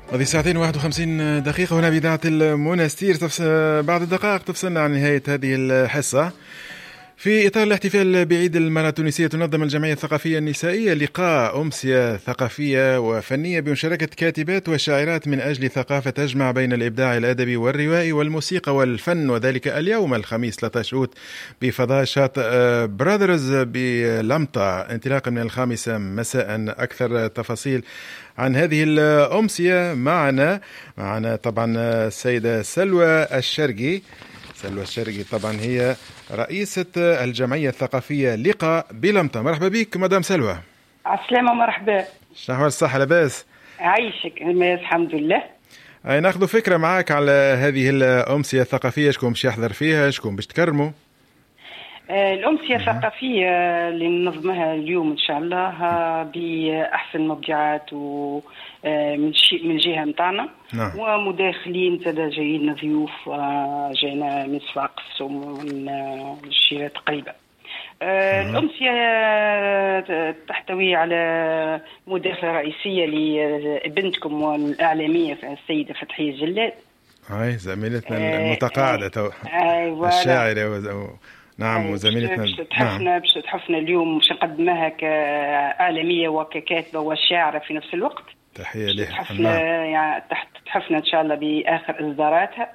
هذه ساعتين 51 دقيقة هنا بإذاعة المنستير. بعد دقائق تفصلنا عن نهاية هذه الحصة. في إطار الاحتفال بعيد المرأة التونسية تنظم الجمعية الثقافية النسائية لقاء أمسية ثقافية وفنية بمشاركة كاتبات وشاعرات من أجل ثقافة تجمع بين الإبداع الأدبي والروائي والموسيقى والفن، وذلك اليوم الخميس 13 أوت بفضاء شاطئ برادرز بلمطة انطلاقا من 5 مساء. أكثر تفاصيل عن هذه الأمسية معنا طبعا السيدة سلوى الشرقي. سلوى الشرقي طبعا هي رئيسة الجمعية الثقافية لقاء بلمطة. مرحبا بك مدام سلوى. عسلامة مرحبا. شنو الصحة لاباس؟ عايشك الحمد لله. ناخذ فكرة معاك على هذه الأمسية الثقافية، شكون باش يحضر فيها، شكون باش تكرموا؟ الأمسية الثقافية اللي ننظمها اليوم إن شاء الله بأحسن مبدعات من جهة متاعنا. نعم. ومداخلين زاد جايين ضيوف جاينا من صفاقس ومن الشيرة تقريبا. الأمسية تحتوي على مداخلة رئيسية لبنتكم والإعلامية السيدة فتحية الجلاد. هاي زميلتنا المتقاعدة الشاعرة نعم وزميلتنا باش تحفنا اليوم باش نقدمها كإعلامية وككاتبة وشاعرة في نفس الوقت. تحية لها. يعني تحفنا إن شاء الله بآخر إصداراتها.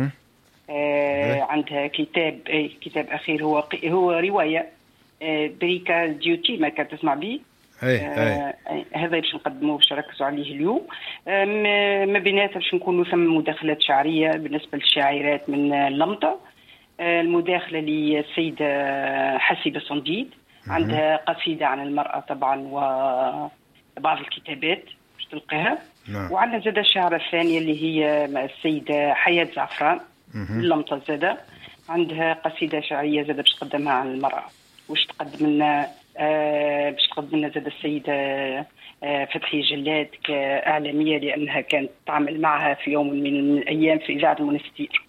عندها كتاب أخير هو رواية بريكا ديوتي ما كانت تسمع به. هذا باش نقدموه باش نركزوا عليه اليوم. ما بيناتها باش نكونوا ثم مداخلات شعرية بالنسبة للشاعرات من لمطة. المداخلة للسيدة حسيبة صنديد عندها قصيدة عن المرأة طبعا وبعض الكتابات باش تلقاها. وعندنا زادة الشاعرة الثانية اللي هي السيدة حياة زعفران لمطة زادة عندها قصيدة شعرية زادة باش تقدمها عن المرأة. باش تقدم لنا زادة السيدة فتحية جلاد كإعلامية لأنها كانت تعمل معها في يوم من الأيام في إذاعة المنستير.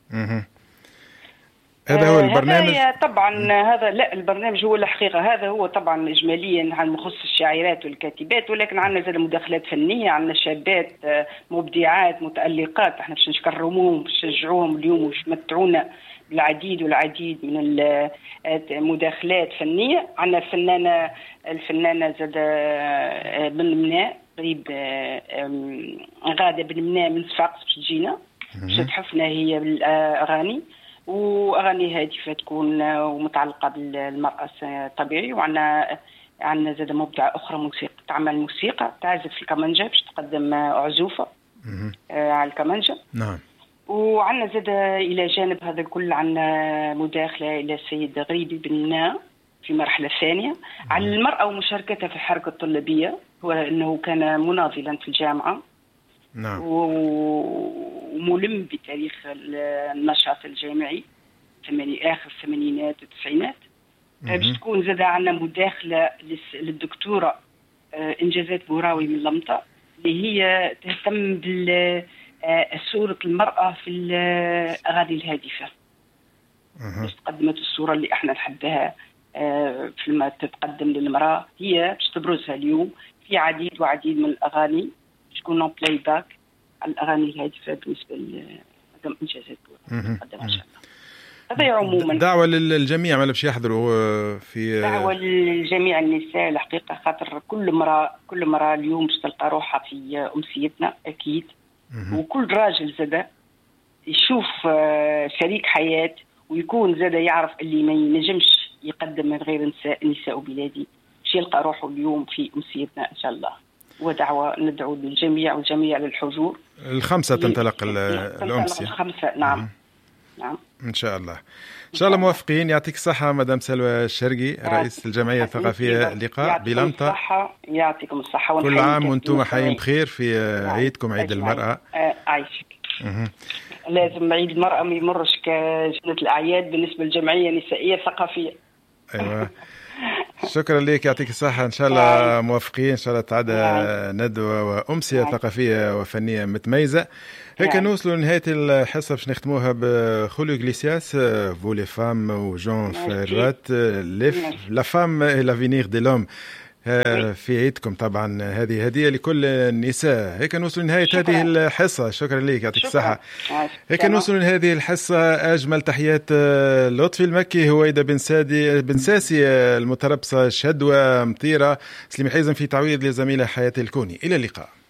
هذا هو البرنامج طبعا. هذا لا البرنامج هو الحقيقة هذا هو طبعا إجماليا عن مخصص الشاعرات والكاتبات، ولكن عندنا زاد مداخلات فنية، عندنا شابات مبدعات متألقات احنا باش نكرموهم باش نشجعوهم اليوم وش متعونا بالعديد والعديد من المداخلات فنية. عندنا الفنانة زاد بن مناء قريب غادة بن مناء من صفاقس باش تجينا باش تحفنا هي بالأغاني وأغاني هادفة تكون ومتعلقة بالمرأة طبيعي. وعندنا زاد مبدعة أخرى تعمل موسيقى تعزف في الكمانجة باش تقدم عزوفة على الكمانجة. نعم. وعندنا زاد إلى جانب هذا الكل عندنا مداخلة إلى السيد غريبي بن مناء في مرحلة ثانية على المرأة ومشاركتها في الحركة الطلابية، هو أنه كان مناضلا في الجامعة. نعم. وملم بتاريخ النشاط الجامعي آخر الثمانينات والتسعينات. باش تكون زاد عندنا مداخلة للدكتورة إنجازات بوراوي من لمطة اللي هي تهتم بصورة المرأة في الأغاني الهادفة. باش تقدمت الصورة اللي احنا نحبها فيما تتقدم للمرأة هي باش تبرزها اليوم في عديد من الأغاني تكون بلاي باك على الأغاني الهادفة بالنسبة لمدام إنجازات نقدمها إن شاء الله. هذا عموما دعوة للجميع ما باش يحضروا في دعوة للجميع النساء الحقيقة، خاطر كل مرة اليوم باش تلقى روحها في أمسيتنا أكيد. وكل راجل زاد يشوف شريك حياة ويكون زاد يعرف اللي ما ينجمش يقدم من غير نساء بلادي باش يلقى روحه اليوم في أمسيتنا إن شاء الله. ودعوة ندعو للجميع والجميع للحضور. 5 تنطلق الأمسية. 5 نعم. نعم إن شاء الله. إن شاء الله موافقين. يعطيك الصحة مدام سلوى الشرقي رئيس الجمعية الثقافية لقاء بلمطة. يعطيكم الصحة كل عام وانتم حيين بخير في عيدكم عيد المرأة. عايشك. لازم عيد المرأة ما يمرش كجنة الأعياد بالنسبة للجمعية النسائية الثقافية. أيوة. شكرا لك يعطيك الصحة. إن شاء الله موافقين. إن شاء الله تعدى ندوة وأمسية ثقافية وفنية متميزة. هيك نوصلوا لنهاية الحصة باش نختموها بخوليو إغليسياس فو لي فام وجون فيرات لا فام اي لافينير دي لوم. في عيدكم. طبعا هذه هدية لكل النساء. هيك نوصل لنهاية هذه الحصة. شكرا لك، يعطيك الصحة. هيك نوصل لهذه الحصة. أجمل تحيات لطفي المكي، هويدا بن ساسي المتربصة، شدوى مطيرة، سليم حيزم في تعويض لزميلة حياة الكوني. إلى اللقاء.